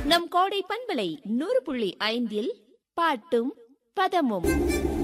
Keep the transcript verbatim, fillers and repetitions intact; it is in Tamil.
நம் கோடை பண்பலை நூறு புள்ளி ஐந்தில் பாட்டும் பதமும்.